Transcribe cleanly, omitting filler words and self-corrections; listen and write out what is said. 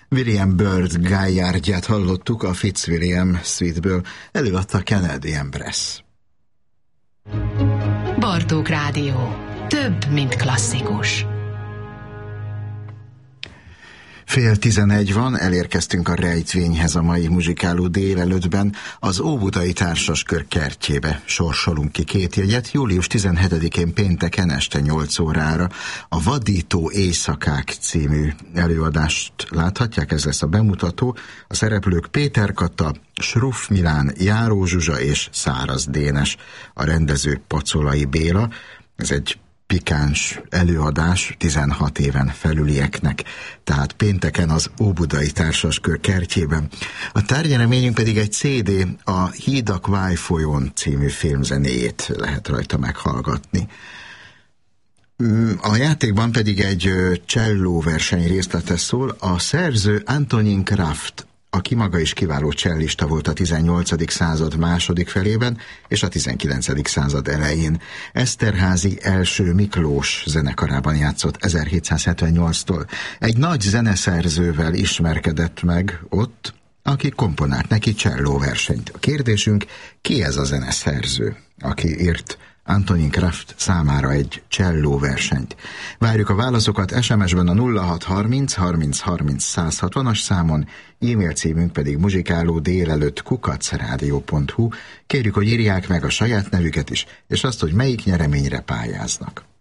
William Byrd Gaillardját hallottuk a Fitzwilliam Suite-ből, előadta Kennedy Empress. Bartók Rádió. Több, mint klasszikus. 10:11 van, elérkeztünk a rejtvényhez a mai muzsikáló délelőttben. Az Óbudai Társaskör kertjébe sorsolunk ki 2 jegyet. Július 17-én pénteken este 8 órára a Vadító éjszakák című előadást láthatják, ez lesz a bemutató. A szereplők Péter Kata, Schruff Milán, Járó Zsuzsa és Száraz Dénes, a rendező Pacolai Béla. Ez egy pikáns előadás 16 éven felülieknek, tehát pénteken az Óbudai Társaskör kertjében. A tárgyreményünk pedig egy CD, a Hídak Vájfolyón című filmzenéjét lehet rajta meghallgatni. A játékban pedig egy cselló verseny részlete szól. A szerző Antonin Kraft, aki maga is kiváló csellista volt a 18. század második felében és a 19. század elején. Eszterházy első Miklós zenekarában játszott 1778-tól. Egy nagy zeneszerzővel ismerkedett meg ott, aki komponált neki csellóversenyt. A kérdésünk, ki ez a zeneszerző, aki írt Antonin Kraft számára egy csellóversenyt? Várjuk a válaszokat SMS-ben a 0630 30 30 160-as számon, e-mail címünk pedig muzsikálódélelőtt@radio.hu. Kérjük, hogy írják meg a saját nevüket is, és azt, hogy melyik nyereményre pályáznak.